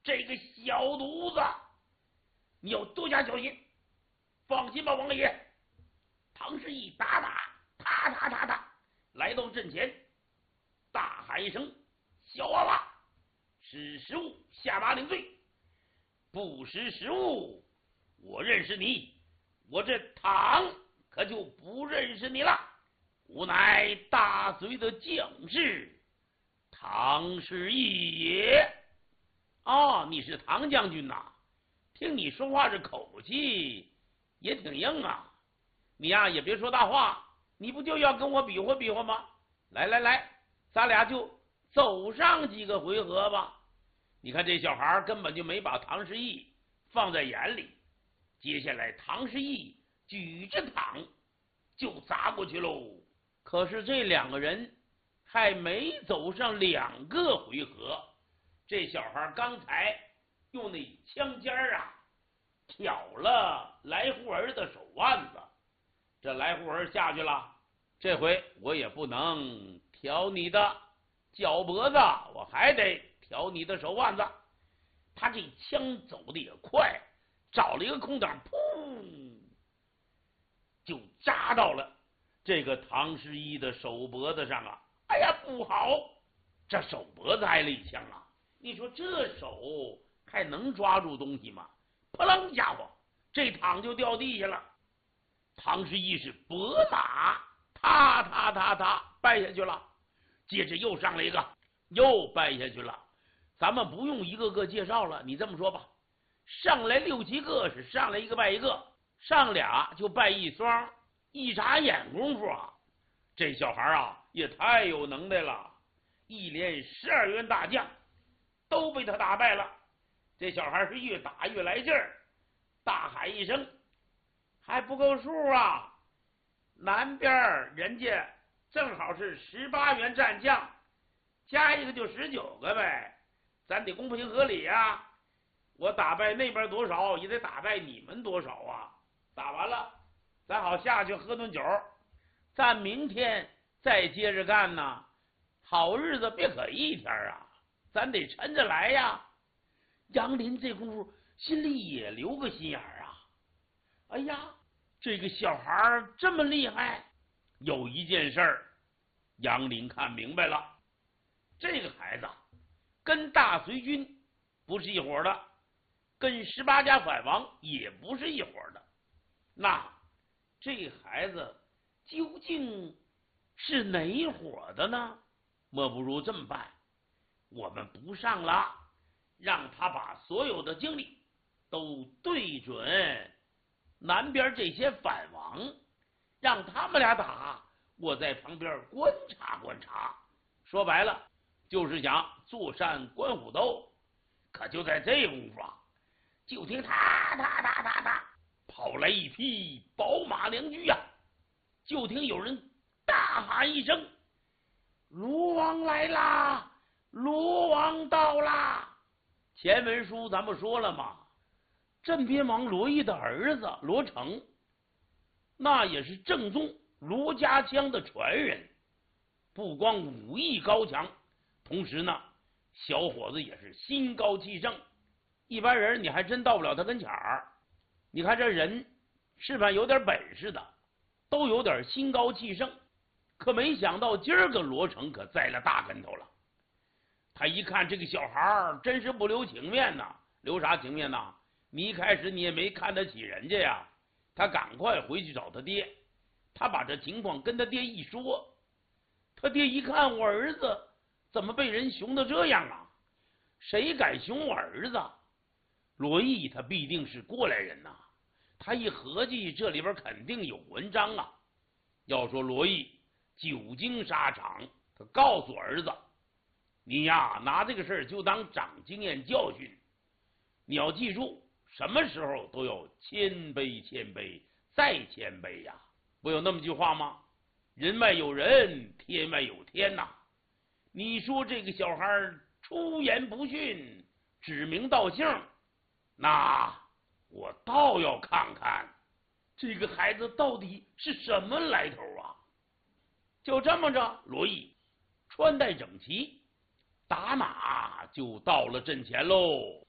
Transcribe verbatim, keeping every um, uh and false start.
这个小犊子，你要多加小心。放心吧，王爷。唐诗义打打踏踏踏踏来到阵前，大喊一声：“小娃娃，识时务，下马领罪！不识时务，我认识你，我这唐可就不认识你了。吾乃大隋的将士唐诗义也。”哦，你是唐将军呐？听你说话这口气也挺硬啊。你呀也别说大话，你不就要跟我比划比划吗？来来来，咱俩就走上几个回合吧。你看这小孩根本就没把唐诗义放在眼里。接下来唐诗义举着躺就砸过去喽。可是这两个人还没走上两个回合，这小孩刚才用那枪尖啊挑了来户儿的手腕子，这来户儿下去了，这回我也不能挑你的脚脖子，我还得挑你的手腕子。他这枪走的也快，找了一个空档，噗，就扎到了这个唐诗义的手脖子上啊！哎呀，不好，这手脖子挨了一枪啊！你说这手还能抓住东西吗？扑棱家伙，这躺就掉地下了。唐诗义是拨马，踏踏踏踏败下去了。接着又上来一个，又败下去了。咱们不用一个个介绍了，你这么说吧，上来六七个是上来一个败一个，上俩就败一双，一眨眼功夫啊，这小孩啊也太有能耐了，一连十二员大将都被他打败了。这小孩是越打越来劲儿，大喊一声：“还不够数啊！南边人家正好是十八员战将，加一个就十九个呗，咱得公平合理啊！我打败那边多少，也得打败你们多少啊！打完了，咱好下去喝顿酒，咱明天再接着干呢。好日子别可一天啊，咱得沉着来呀！”杨林这功夫心里也留个心眼儿啊！哎呀，这个小孩这么厉害！有一件事儿，杨林看明白了，这个孩子跟大隋军不是一伙的，跟十八家反王也不是一伙的。那这孩子究竟是哪伙的呢？莫不如这么办，我们不上了，让他把所有的精力都对准南边这些反王，让他们俩打，我在旁边观察观察。说白了就是想坐山观虎斗。可就在这功夫啊，就听踏踏踏踏踏跑来一匹宝马良驹呀、啊！就听有人大喊一声：“罗王来啦！罗王到啦！”前文书咱们说了嘛，镇边王罗毅的儿子罗成，那也是正宗罗家枪的传人，不光武艺高强，同时呢，小伙子也是心高气盛，一般人你还真到不了他跟前儿。你看这人是吧，有点本事的，都有点心高气盛，可没想到今儿个罗成可栽了大跟头了。他一看这个小孩真是不留情面呐，留啥情面呐？你一开始你也没看得起人家呀。他赶快回去找他爹，他把这情况跟他爹一说，他爹一看，我儿子怎么被人熊的这样啊？谁敢熊我儿子？罗毅他必定是过来人呐，他一合计，这里边肯定有文章啊。要说罗毅久经沙场，他告诉儿子，你呀拿这个事儿就当长经验教训，你要记住，什么时候都要谦卑谦卑再谦卑呀！不有那么句话吗？人外有人，天外有天呐！你说这个小孩出言不逊，指名道姓，那我倒要看看这个孩子到底是什么来头啊！就这么着，罗毅穿戴整齐，打马就到了阵前喽。